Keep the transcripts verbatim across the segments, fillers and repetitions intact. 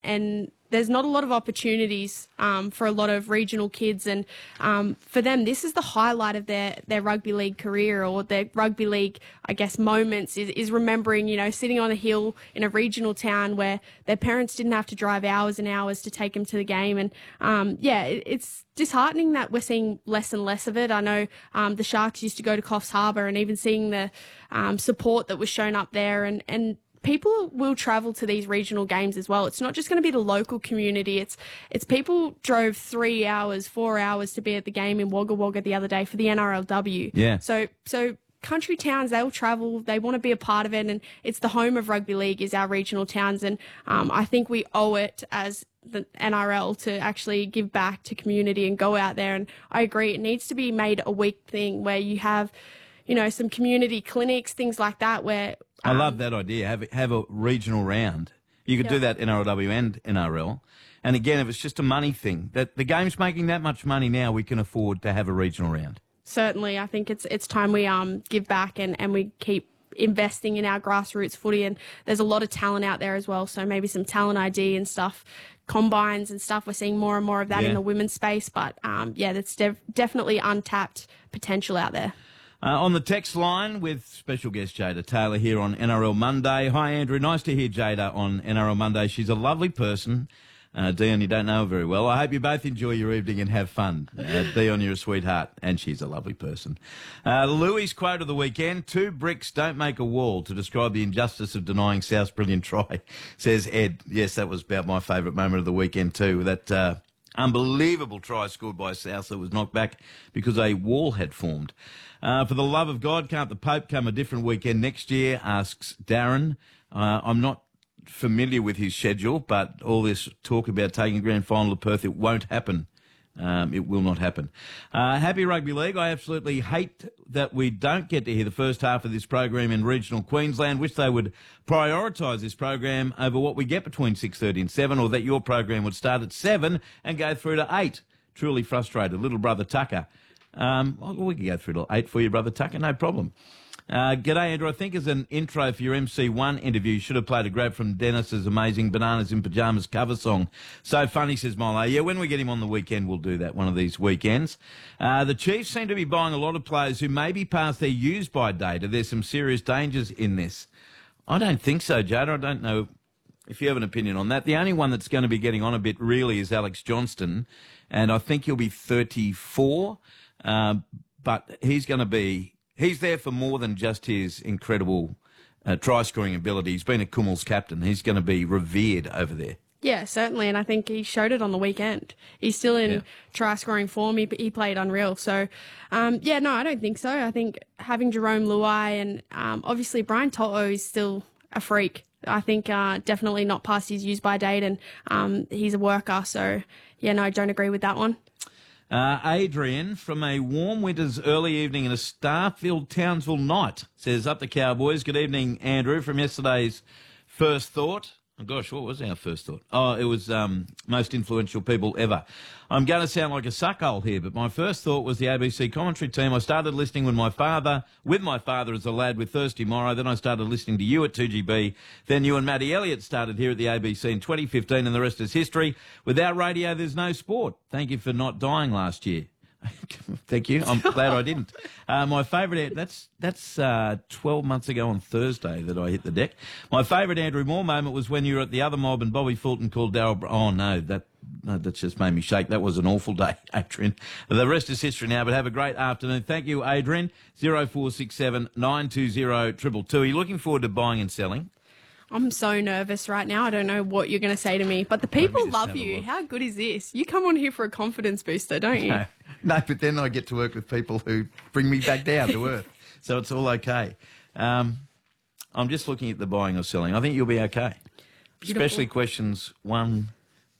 and there's not a lot of opportunities um, for a lot of regional kids, and um, for them, this is the highlight of their, their rugby league career, or their rugby league, I guess, moments, is, is remembering, you know, sitting on a hill in a regional town where their parents didn't have to drive hours and hours to take them to the game. And um, yeah, it, it's disheartening that we're seeing less and less of it. I know um, the Sharks used to go to Coffs Harbour, and even seeing the um, support that was shown up there, and, and people will travel to these regional games as well. It's not just going to be the local community. It's it's people drove three hours, four hours to be at the game in Wagga Wagga the other day for the N R L W. Yeah. So so country towns, they'll travel. They want to be a part of it, and it's the home of rugby league is our regional towns. And um, I think we owe it as the N R L to actually give back to community and go out there. And I agree, it needs to be made a week thing where you have, you know, some community clinics, things like that, where I um, love that idea. Have have a regional round. You could yeah. do that N R L W and N R L. And again, if it's just a money thing, that the game's making that much money now, we can afford to have a regional round. Certainly, I think it's it's time we um give back and, and we keep investing in our grassroots footy. And there's a lot of talent out there as well. So maybe some talent I D and stuff, combines and stuff. We're seeing more and more of that yeah. in the women's space. But um yeah, that's def- definitely untapped potential out there. Uh, on the text line with special guest Jada Taylor here on N R L Monday. Hi, Andrew. Nice to hear Jada on N R L Monday. She's a lovely person. Uh, Dion, you don't know her very well. I hope you both enjoy your evening and have fun. Uh, Dion, you're a sweetheart, and she's a lovely person. Uh, Louis' quote of the weekend, two bricks don't make a wall, to describe the injustice of denying South's brilliant try, says Ed. Yes, that was about my favourite moment of the weekend too. That uh, unbelievable try scored by South that was knocked back because a wall had formed. Uh, for the love of God, can't the Pope come a different weekend next year, asks Darren. Uh, I'm not familiar with his schedule, but all this talk about taking grand final to Perth, it won't happen. Um, it will not happen. Uh, happy Rugby League. I absolutely hate that we don't get to hear the first half of this program in regional Queensland. Wish they would prioritise this program over what we get between six thirty and seven, or that your program would start at seven and go through to eight. Truly frustrated. Little brother Tucker. Um, well, we can go through to eight for you, brother Tucker, no problem. Uh, g'day, Andrew. I think as an intro for your M C one interview, you should have played a grab from Dennis's amazing Bananas in Pyjamas cover song. So funny, says Milo. Yeah, when we get him on the weekend, we'll do that one of these weekends. Uh, the Chiefs seem to be buying a lot of players who may be past their use-by date. Are there some serious dangers in this? I don't think so, Jada. I don't know if you have an opinion on that. The only one that's going to be getting on a bit really is Alex Johnston, and I think he'll be thirty-four. Uh, but he's going to be, he's there for more than just his incredible uh, try-scoring ability. He's been a Kummel's captain. He's going to be revered over there. Yeah, certainly, and I think he showed it on the weekend. He's still in yeah. try-scoring form. He, he played unreal. So, um, yeah, no, I don't think so. I think having Jerome Luai and um, obviously Brian Toto is still a freak. I think uh, definitely not past his use-by date, and um, he's a worker. So, yeah, no, I don't agree with that one. Uh, Adrian, from a warm winter's early evening in a star-filled Townsville night, says, up the Cowboys. Good evening, Andrew, from yesterday's First Thought. Oh, gosh, what was our first thought? Oh, it was um, most influential people ever. I'm going to sound like a suckhole here, but my first thought was the A B C commentary team. I started listening when my father, with my father as a lad with Thirsty Morrow. Then I started listening to you at two G B. Then you and Matty Elliott started here at the A B C in twenty fifteen, and the rest is history. Without radio, there's no sport. Thank you for not dying last year. Thank you. I'm glad I didn't. Uh, my favourite, that's that's uh, twelve months ago on Thursday that I hit the deck. My favourite Andrew Moore moment was when you were at the other mob and Bobby Fulton called Darryl. Br- oh, no, that no, that just made me shake. That was an awful day, Adrian. The rest is history now, but have a great afternoon. Thank you, Adrian. zero four six seven nine two zero two two two. Are you looking forward to buying and selling? I'm so nervous right now. I don't know what you're going to say to me, but the people love you. How good is this? You come on here for a confidence booster, don't you? No, no, but then I get to work with people who bring me back down to earth, so it's all okay. Um, I'm just looking at the buying or selling. I think you'll be okay. Beautiful. Especially questions one,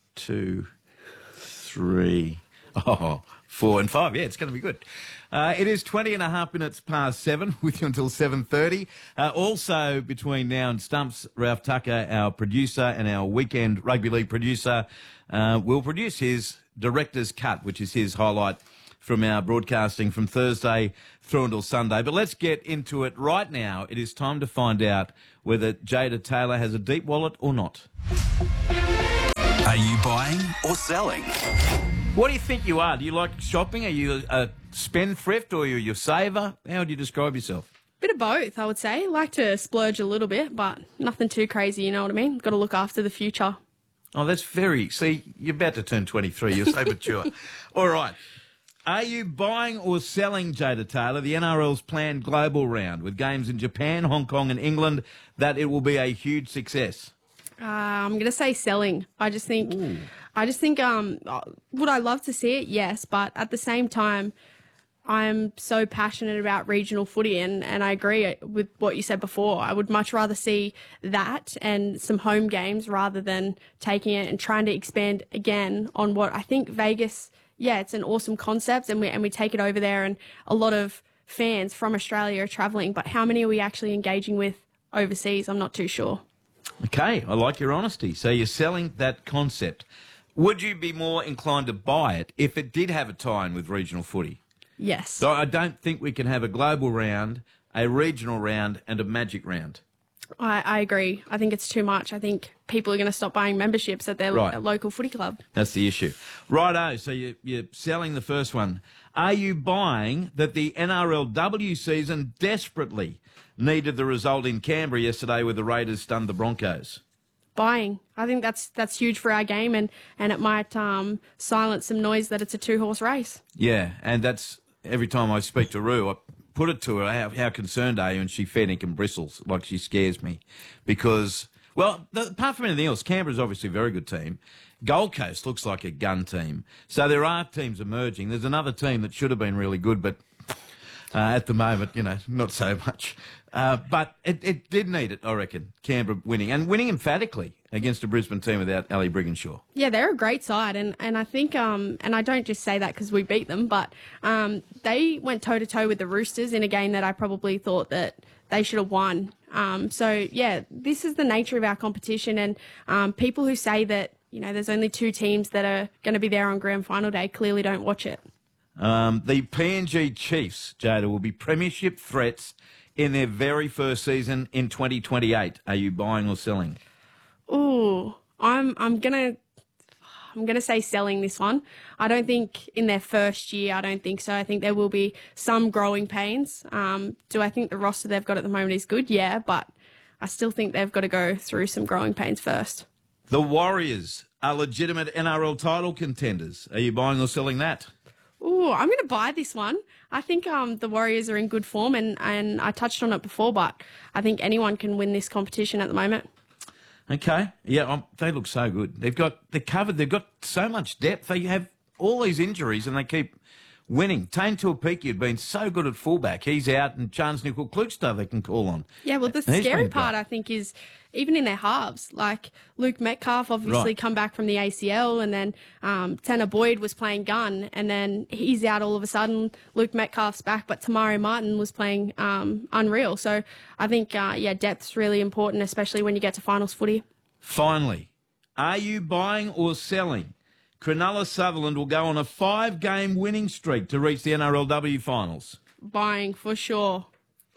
two, three, oh, four and five. Yeah, it's going to be good. Uh, it is twenty and a half minutes past seven, with you until seven thirty. Uh, also, between now and Stumps, Ralph Tucker, our producer and our weekend rugby league producer, uh, will produce his director's cut, which is his highlight from our broadcasting from Thursday through until Sunday. But let's get into it right now. It is time to find out whether Jada Taylor has a deep wallet or not. you buying or selling? What do you think you are? Do you like shopping? Are you a spendthrift or are you a saver? How would you describe yourself? Bit of both, I would say. Like to splurge a little bit, but nothing too crazy, you know what I mean? Got to look after the future. Oh, that's very... See, you're about to turn twenty-three. You're so mature. All right. Are you buying or selling, Jada Taylor, the N R L's planned global round with games in Japan, Hong Kong and England, that it will be a huge success? Uh, I'm going to say selling. I just think, Ooh. I just think, um, would I love to see it? Yes, but at the same time, I'm so passionate about regional footy and, and I agree with what you said before. I would much rather see that and some home games rather than taking it and trying to expand again on what I think Vegas, yeah, it's an awesome concept and we, and we take it over there and a lot of fans from Australia are travelling, but how many are we actually engaging with overseas? I'm not too sure. Okay, I like your honesty. So you're selling that concept. Would you be more inclined to buy it if it did have a tie-in with regional footy? Yes. So I don't think we can have a global round, a regional round and a magic round. I, I agree. I think it's too much. I think people are going to stop buying memberships at their right. lo- local footy club. That's the issue. Righto, so you, you're selling the first one. Are you buying that the N R L W season desperately needed the result in Canberra yesterday where the Raiders stunned the Broncos? Buying. I think that's that's huge for our game and, and it might um, silence some noise that it's a two-horse race. Yeah, and that's every time I speak to Roo, I put it to her, how, how concerned are you? And she fair and bristles, like she scares me. Because, well, the, apart from anything else, Canberra's obviously a very good team. Gold Coast looks like a gun team. So there are teams emerging. There's another team that should have been really good, but uh, at the moment, you know, not so much. Uh, but it, it did need it, I reckon, Canberra winning. And winning emphatically against a Brisbane team without Ali Brigginshaw. Yeah, they're a great side. And, and I think, um, and I don't just say that because we beat them, but um, they went toe-to-toe with the Roosters in a game that I probably thought that they should have won. Um, so, yeah, this is the nature of our competition. And um, people who say that, you know, there's only two teams that are going to be there on grand final day clearly don't watch it. Um, the P N G Chiefs, Jada, will be premiership threats in their very first season in twenty twenty-eight. Are you buying or selling? Ooh, I'm I'm gonna I'm gonna say selling this one. I don't think in their first year. I don't think so. I think there will be some growing pains. Um, do I think the roster they've got at the moment is good? Yeah, but I still think they've got to go through some growing pains first. The Warriors are legitimate N R L title contenders. Are you buying or selling that? Ooh, I'm going to buy this one. I think um, the Warriors are in good form, and, and I touched on it before, but I think anyone can win this competition at the moment. Okay. Yeah, um, they look so good. They've got, they're covered. They've got so much depth. They have all these injuries, and they keep winning. Tane Tuapiki had been so good at fullback. He's out, and Charles Nickel Klukstad they can call on. Yeah, well, the He's scary part, I think, is even in their halves. Like, Luke Metcalf obviously Right. come back from the A C L, and then um, Tanner Boyd was playing gun, and then he's out all of a sudden. Luke Metcalf's back, but Tamari Martin was playing um, unreal. So I think, uh, yeah, depth's really important, especially when you get to finals footy. Finally, are you buying or selling? Cronulla Sutherland will go on a five-game winning streak to reach the N R L W finals. Buying, for sure.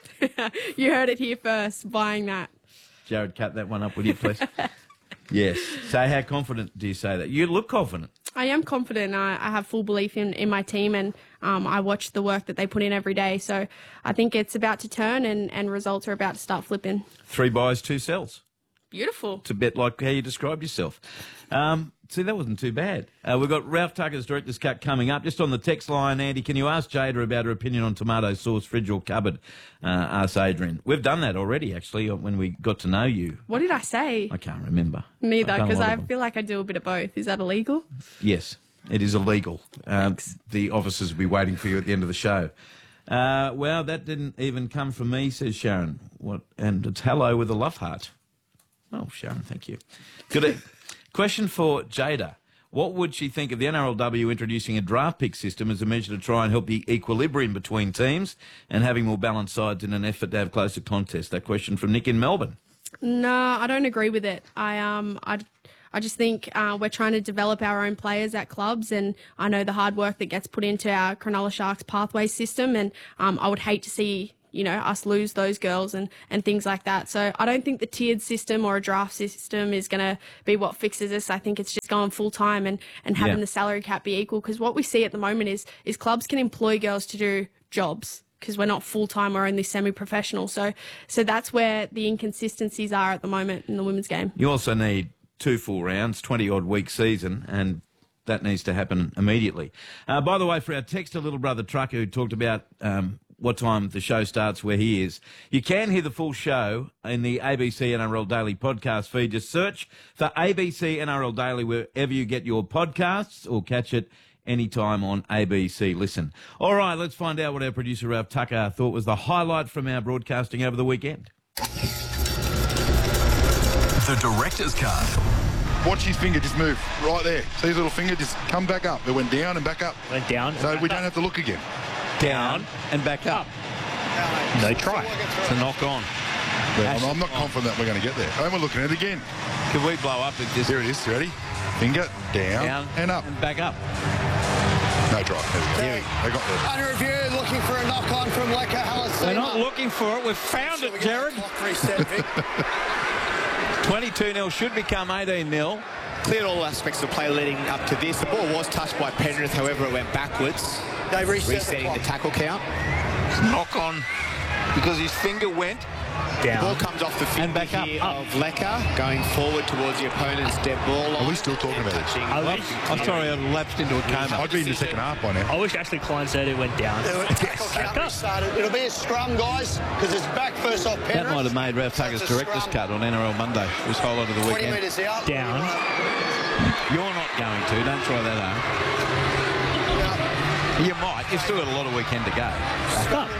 You heard it here first, buying that. Jared, cut that one up, will you, please? Yes. So how confident do you say that? You look confident. I am confident. I, I have full belief in, in my team, and um, I watch the work that they put in every day. So I think it's about to turn, and, and results are about to start flipping. Three buys, two sells. Beautiful. It's a bit like how you described yourself. Um, see, that wasn't too bad. Uh, we've got Ralph Tucker's Director's Cut coming up. Just on the text line, Andy, can you ask Jada about her opinion on tomato sauce, fridge or cupboard? Uh, ask Adrian. We've done that already, actually, when we got to know you. What did I say? I can't remember. Neither, I've done a because lot I of them. feel like I do a bit of both. Is that illegal? Yes, it is illegal. Um, the officers will be waiting for you at the end of the show. Uh, well, that didn't even come from me, says Sharon. What? And it's hello with a love heart. Oh, Sharon, thank you. Good. Question for Jada. What would she think of the N R L W introducing a draft pick system as a measure to try and help the equilibrium between teams and having more balanced sides in an effort to have closer contests? That question from Nick in Melbourne. No, I don't agree with it. I um, I, I just think uh, we're trying to develop our own players at clubs, and I know the hard work that gets put into our Cronulla Sharks pathway system, and um, I would hate to see you know, us lose those girls and, and things like that. So I don't think the tiered system or a draft system is going to be what fixes this. I think it's just going full time and, and having Yeah. the salary cap be equal, because what we see at the moment is is clubs can employ girls to do jobs because we're not full time, we're only semi professional. So so that's where the inconsistencies are at the moment in the women's game. You also need two full rounds, twenty odd week season, and that needs to happen immediately. Uh, by the way, for our texter little brother Trucker who talked about um, what time the show starts where he is, you can hear the full show in the A B C N R L Daily podcast feed. Just search for A B C N R L Daily wherever you get your podcasts, or catch it anytime on A B C Listen. All right, let's find out what our producer Ralph Tucker thought was the highlight from our broadcasting over the weekend. The director's cut. Watch his finger just move right there. See his little finger just come back up. It went down and back up. Went down. So we don't have to look again. Down and back up. No try. It's a knock on. I'm, I'm not confident that we're going to get there. And we're looking at it again. Could we blow up if this Here it is. Ready? Finger down, down and up. and back up? No try. There we go. They got there. Under review, looking for a knock-on from Leka Halasima. We're not looking for it. We've found it, Jared. twenty-two nil should become eighteen nil. Cleared all aspects of play leading up to this. The ball was touched by Penrith, however it went backwards. They've reset Resetting the tackle count. Knock on because his finger went. Down. Ball comes off the finger And back up, here up. of Leka, going forward towards the opponent's dead ball. Are we still talking about this? Touching I left wish- and I'm clear. sorry, I lapsed into a coma. I'd be in the second half by now. I wish Ashley Klein said it went down. Tackle count restarted. It'll be a scrum, guys, because it's back first off Penrith. That might have made Ralph Tucker's It's a director's scrum. cut on N R L Monday. This highlight of the twenty weekend. metres out. Down. You're not going to. Don't try that hard. You might. You've still got a lot of weekend to go. Back up.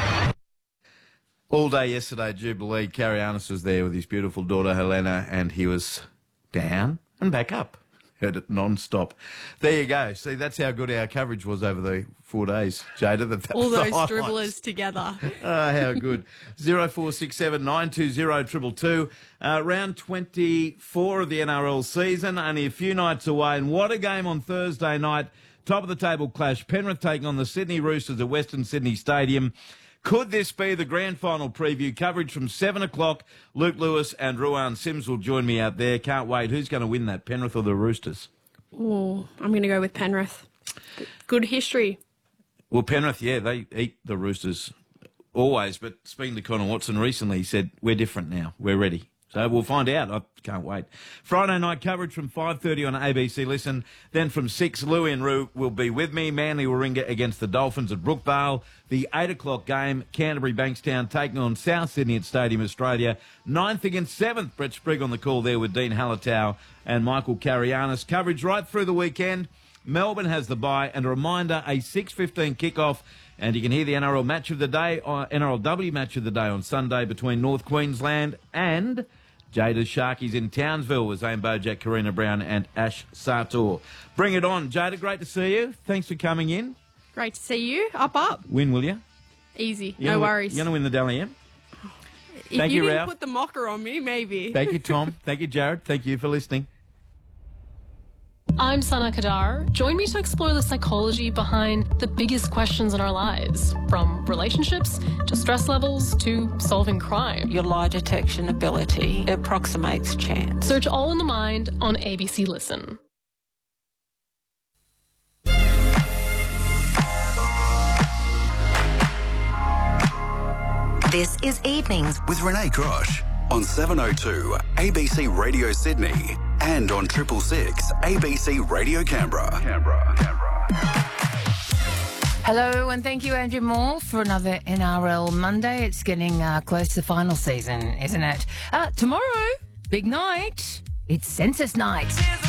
All day yesterday, Jubilee, Carianis was there with his beautiful daughter Helena, and he was down and back up. Heard it non-stop. There you go. See, that's how good our coverage was over the four days, Jada. That, that All was the those highlights. dribblers together. Ah, how good. zero four six seven nine two zero two two. Uh, round twenty-four of the N R L season, only a few nights away. And what a game on Thursday night. Top of the table clash. Penrith taking on the Sydney Roosters at Western Sydney Stadium. Could this be the grand final preview? Coverage from seven o'clock. Luke Lewis and Ruan Sims will join me out there. Can't wait. Who's going to win that, Penrith or the Roosters? Oh, I'm going to go with Penrith. Good history. Well, Penrith, yeah, they eat the Roosters always. But speaking to Connor Watson recently, he said, we're different now. We're ready. So we'll find out. I can't wait. Friday night coverage from five thirty on A B C Listen. Then from six, Louie and Roo will be with me. Manly will ring against the Dolphins at Brookvale. The eight o'clock game, Canterbury Bankstown taking on South Sydney at Stadium Australia. Ninth against seventh, Brett Sprigg on the call there with Dean Hallertau and Michael Carianis. Coverage right through the weekend. Melbourne has the bye, and a reminder, a six fifteen kickoff. And you can hear the N R L match of the day, uh, N R L W match of the day on Sunday between North Queensland and Jada's Sharkies in Townsville with Zane Bojack, Karina Brown and Ash Sartor. Bring it on. Jada, great to see you. Thanks for coming in. Great to see you. Up, up. Win, will you? Easy. You No gonna, worries. You're going to win the Dally M? if Thank you, you, didn't Ralph. put the mocker on me, maybe. Thank you, Tom. Thank you, Jared. Thank you for listening. I'm Sana Kadar. Join me to explore the psychology behind the biggest questions in our lives, from relationships to stress levels to solving crime. Your lie detection ability approximates chance. Search All in the Mind on A B C Listen. This is Evenings With Renee Grosh on seven oh two A B C Radio Sydney and on Triple Six A B C Radio Canberra. Canberra, Canberra. Hello, and thank you, Andrew Moore, for another N R L Monday. It's getting uh, close to final season, isn't it? Uh, tomorrow, big night. It's census night.